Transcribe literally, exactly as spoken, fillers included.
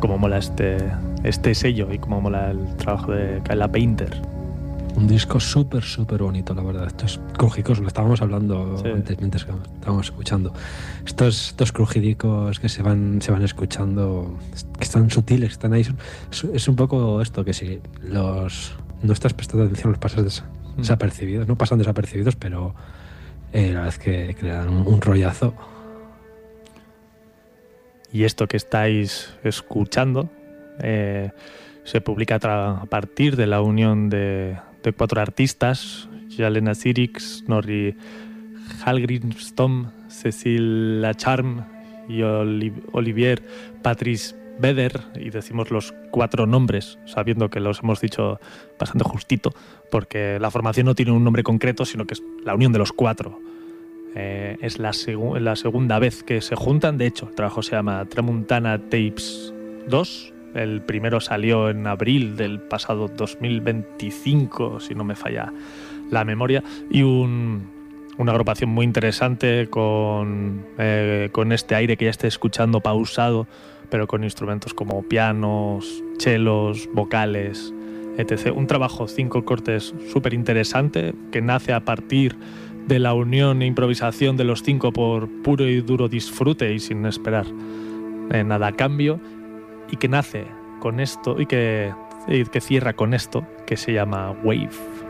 cómo mola este, este sello y cómo mola el trabajo de Kyla Painter. Un disco súper, súper bonito, la verdad. Estos crujicos, lo estábamos hablando Sí. antes mientras que estábamos escuchando. Estos, estos crujidicos que se van, se van escuchando, que están sutiles, que están ahí. Es, es un poco esto, que si los no estás prestando atención, los pasas des, mm. desapercibidos. No pasan desapercibidos, pero eh, la verdad es que crean un, un rollazo. Y esto que estáis escuchando eh, se publica a partir de la unión de, de cuatro artistas: Jalena Sirix, Snorri Hallgrímsson, Cecil Lacharme y Oliv- Olivier Patrice Beder. Y decimos los cuatro nombres sabiendo que los hemos dicho bastante justito, porque la formación no tiene un nombre concreto, sino que es la unión de los cuatro. Eh, es la, segu- la segunda vez que se juntan. De hecho, el trabajo se llama Tramuntana Tapes dos. El primero salió en abril del pasado dos mil veinticinco, si no me falla la memoria. Y un, una agrupación muy interesante con, eh, con este aire que ya esté escuchando pausado, pero con instrumentos como pianos, chelos, vocales, etcétera. Un trabajo, cinco cortes, súper interesante, que nace a partir de la unión e improvisación de los cinco por puro y duro disfrute y sin esperar eh, nada a cambio, y que nace con esto y que, y que cierra con esto que se llama Wave.